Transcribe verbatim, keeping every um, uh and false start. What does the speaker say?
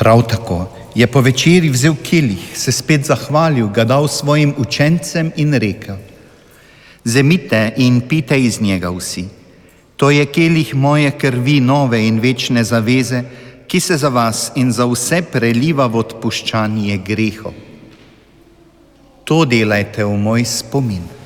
Prav tako je po večeri vzel kelih, se spet zahvalil, ga dal svojim učencem in rekel: Vzemite in pijte iz njega vsi. To je kelih moje krvi, nove in večne zaveze, ki se za vas in za vse preliva v odpuščanje grehov. To delajte v moj spomin.